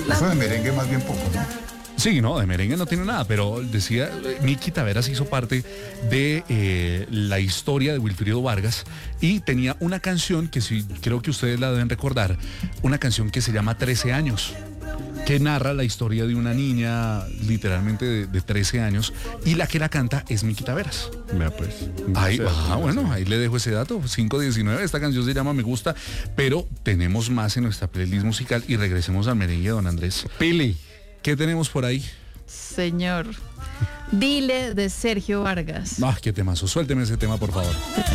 Eso de merengue más bien poco, ¿no? Sí, no, de merengue no tiene nada, pero decía, Miki Taveras hizo parte de la historia de Wilfrido Vargas y tenía una canción que sí, creo que ustedes la deben recordar, una canción que se llama 13 años, que narra la historia de una niña literalmente de 13 años y la que la canta es Miki Taveras. Vea pues. Ahí, bueno, ahí le dejo ese dato, 5:19, esta canción se llama Me Gusta, pero tenemos más en nuestra playlist musical y regresemos al merengue, don Andrés. Pili. ¿Qué tenemos por ahí? Señor. Dile de Sergio Vargas. Ah, qué temazo, suélteme ese tema, por favor.